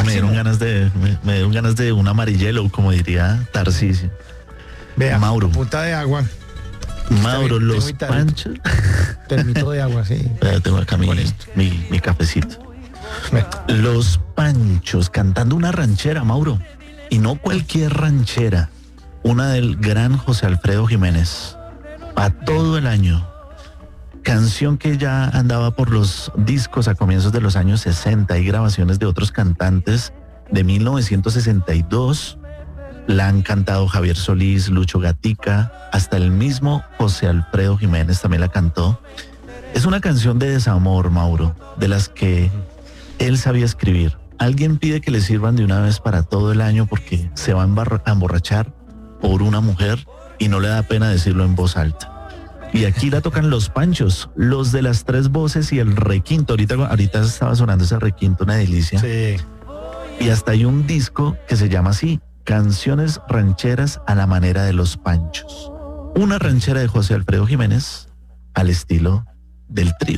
me dieron ganas de un amarillelo, como diría Tarcisio. Vea, Mauro. punta de agua. Mauro, Tengo los mi tarrito. panchos. Termito de agua, sí. Tengo acá mi cafecito. Los Panchos cantando una ranchera, Mauro. Y no cualquier ranchera. Una del gran José Alfredo Jiménez. A todo el año. Canción que ya andaba por los discos a comienzos de los años 60. Hay grabaciones de otros cantantes de 1962. La han cantado Javier Solís, Lucho Gatica, hasta el mismo José Alfredo Jiménez también la cantó. Es una canción de desamor, Mauro, de las que él sabía escribir. Alguien pide que le sirvan de una vez para todo el año porque se va a emborrachar por una mujer y no le da pena decirlo en voz alta. Y aquí la tocan los Panchos, los de las tres voces y el requinto. Ahorita estaba sonando ese requinto, una delicia. Sí. Y hasta hay un disco que se llama así, Canciones Rancheras a la manera de los Panchos. Una ranchera de José Alfredo Jiménez al estilo del trío.